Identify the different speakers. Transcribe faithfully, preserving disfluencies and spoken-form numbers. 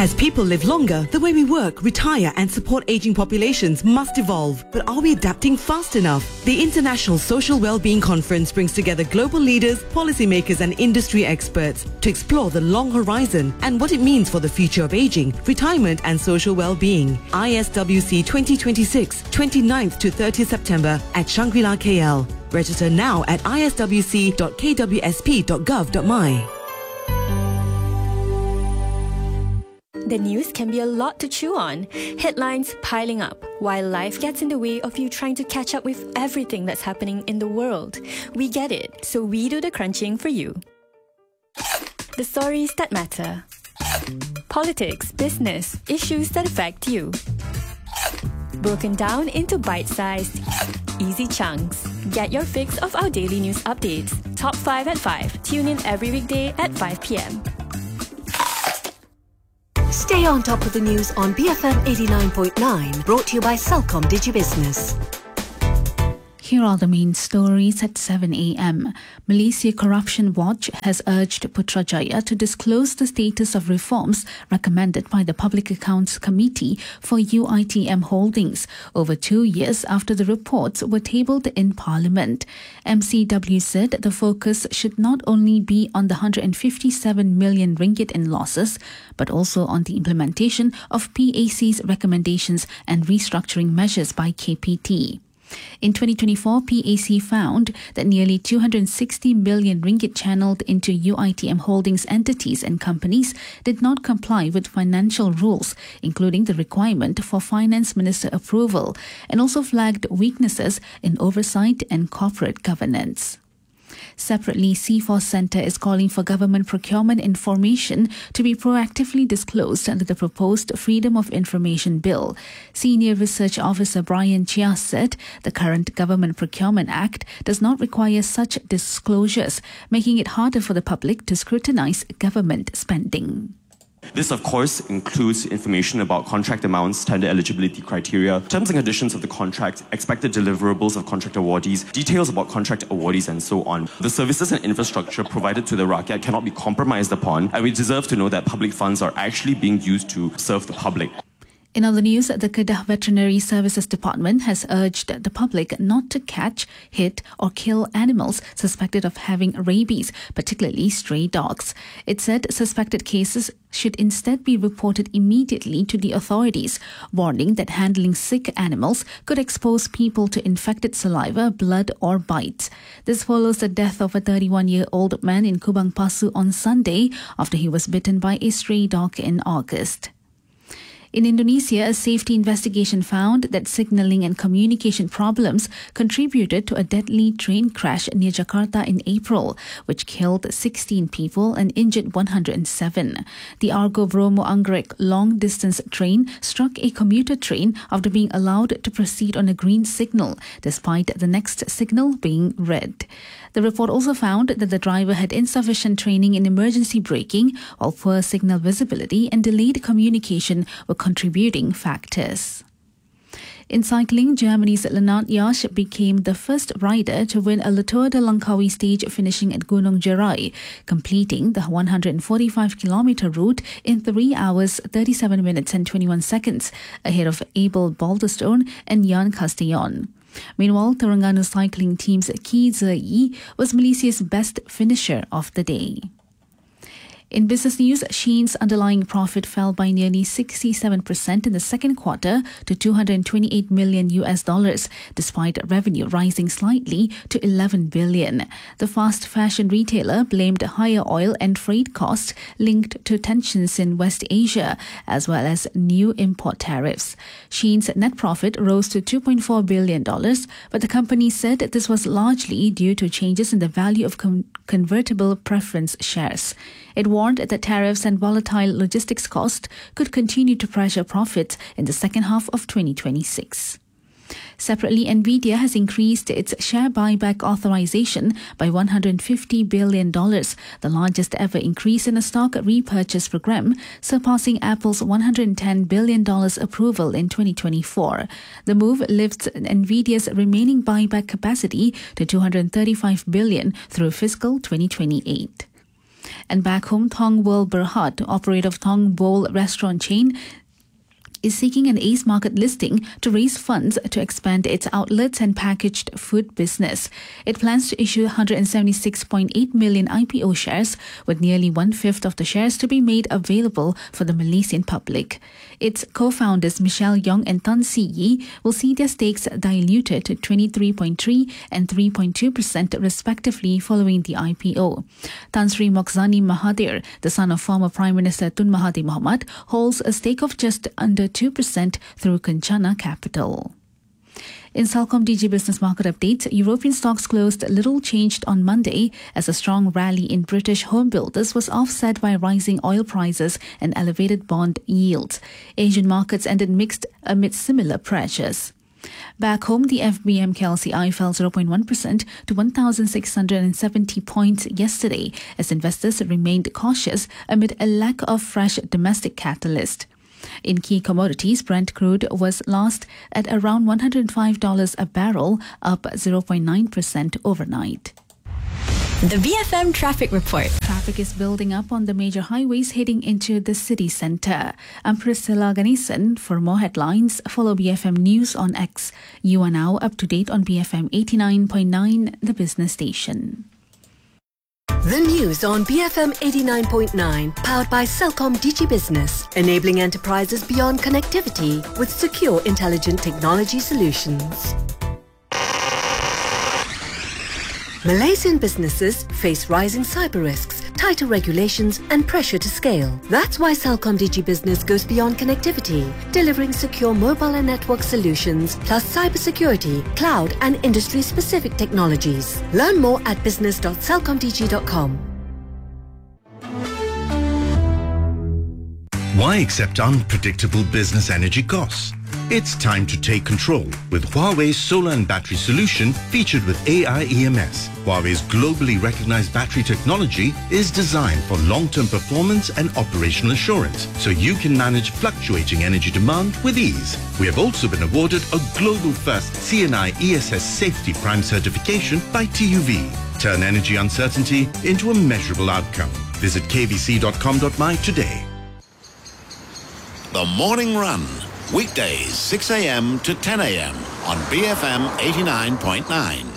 Speaker 1: As people live longer, the way we work, retire and support aging populations must evolve. But are we adapting fast enough? The International Social Wellbeing Conference brings together global leaders, policymakers and industry experts to explore the long horizon and what it means for the future of aging, retirement and social well-being. I S W C twenty twenty-six, twenty-ninth to thirtieth September at Shangri-La K L. Register now at i s w c dot k w s p dot gov dot m y.
Speaker 2: The news can be a lot to chew on. Headlines piling up, while life gets in the way of you trying to catch up with everything that's happening in the world. We get it, so we do the crunching for you. The stories that matter. Politics, business, issues that affect you. Broken down into bite-sized, easy chunks. Get your fix of our daily news updates. Top five at five. Tune in every weekday at five p m
Speaker 3: Stay on top of the news on B F M eighty-nine point nine, brought to you by Celcom DigiBusiness.
Speaker 4: Here are the main stories at seven a m. Malaysia Corruption Watch has urged Putrajaya to disclose the status of reforms recommended by the Public Accounts Committee for U I T M Holdings over two years after the reports were tabled in Parliament. M C W said the focus should not only be on the one hundred fifty-seven million ringgit in losses, but also on the implementation of P A C's recommendations and restructuring measures by K P T. In twenty twenty-four, P A C found that nearly two hundred sixty million ringgit channeled into U I T M Holdings entities and companies did not comply with financial rules, including the requirement for Finance Minister approval, and also flagged weaknesses in oversight and corporate governance. Separately, C four Centre is calling for government procurement information to be proactively disclosed under the proposed Freedom of Information Bill. Senior Research Officer Brian Chia said the current Government Procurement Act does not require such disclosures, making it harder for the public to scrutinise government spending.
Speaker 5: This, of course, includes information about contract amounts, tender eligibility criteria, terms and conditions of the contract, expected deliverables of contract awardees, details about contract awardees, and so on. The services and infrastructure provided to the rakyat cannot be compromised upon, and we deserve to know that public funds are actually being used to serve the public.
Speaker 4: In other news, the Kedah Veterinary Services Department has urged the public not to catch, hit or kill animals suspected of having rabies, particularly stray dogs. It said suspected cases should instead be reported immediately to the authorities, warning that handling sick animals could expose people to infected saliva, blood or bites. This follows the death of a thirty-one-year-old man in Kubang Pasu on Sunday after he was bitten by a stray dog in August. In Indonesia, a safety investigation found that signalling and communication problems contributed to a deadly train crash near Jakarta in April, which killed sixteen people and injured one hundred seven. The Argo Bromo Anggrek long-distance train struck a commuter train after being allowed to proceed on a green signal, despite the next signal being red. The report also found that the driver had insufficient training in emergency braking, while poor signal visibility and delayed communication were contributing factors. In cycling, Germany's Lennart Jasch became the first rider to win a Le Tour de Langkawi stage, finishing at Gunung Jerai, completing the one hundred forty-five kilometre route in three hours, thirty-seven minutes and twenty-one seconds, ahead of Abel Balderstone and Jan Castellon. Meanwhile, Terengganu cycling team's Ki Ziyi was Malaysia's best finisher of the day. In business news, Shein's underlying profit fell by nearly sixty-seven percent in the second quarter to two hundred twenty-eight million U S dollars, despite revenue rising slightly to eleven billion. The fast fashion retailer blamed higher oil and freight costs linked to tensions in West Asia, as well as new import tariffs. Shein's net profit rose to two point four billion dollars, but the company said this was largely due to changes in the value of con- convertible preference shares. It warned that tariffs and volatile logistics costs could continue to pressure profits in the second half of twenty twenty-six. Separately, Nvidia has increased its share buyback authorization by one hundred fifty billion dollars, the largest ever increase in a stock repurchase program, surpassing Apple's one hundred ten billion dollars approval in twenty twenty-four. The move lifts Nvidia's remaining buyback capacity to two hundred thirty-five billion dollars through fiscal twenty twenty-eight. And back home, Thong World Berhad, operator of Thong Bowl restaurant chain, is seeking an ACE market listing to raise funds to expand its outlets and packaged food business. It plans to issue one hundred seventy-six point eight million I P O shares, with nearly one-fifth of the shares to be made available for the Malaysian public. Its co-founders Michelle Yong and Tan Si Yi will see their stakes diluted to twenty-three point three and three point two percent respectively following the I P O. Tan Sri Mokhzani Mahathir, the son of former Prime Minister Tun Mahathir Mohamad, holds a stake of just under two percent through Kencana Capital. In CelcomDigi Business Market Updates, European stocks closed little changed on Monday as a strong rally in British home builders was offset by rising oil prices and elevated bond yields. Asian markets ended mixed amid similar pressures. Back home, the F B M K L C I fell zero point one percent to one thousand six hundred seventy points yesterday as investors remained cautious amid a lack of fresh domestic catalyst. In key commodities, Brent crude was last at around one hundred five dollars a barrel, up zero point nine percent overnight.
Speaker 2: The B F M Traffic Report.
Speaker 4: Traffic is building up on the major highways heading into the city centre. I'm Priscilla Ganesan. For more headlines, follow B F M News on X. You are now up to date on B F M eighty-nine point nine, the business station.
Speaker 3: The news on B F M eighty-nine point nine, powered by CelcomDigi Business, enabling enterprises beyond connectivity with secure, intelligent technology solutions. Malaysian businesses face rising cyber risks, tighter regulations and pressure to scale. That's why CelcomDigi Business goes beyond connectivity, delivering secure mobile and network solutions, plus cybersecurity, cloud and industry-specific technologies. Learn more at business dot celcomdigi dot com.
Speaker 6: Why accept unpredictable business energy costs? It's time to take control with Huawei's solar and battery solution featured with A I E M S. Huawei's globally recognized battery technology is designed for long-term performance and operational assurance, so you can manage fluctuating energy demand with ease. We have also been awarded a global first C N I E S S Safety Prime certification by T U V. Turn energy uncertainty into a measurable outcome. Visit k v c dot com dot my today.
Speaker 7: The Morning Run. Weekdays, six a.m. to ten a.m. on B F M eighty-nine point nine.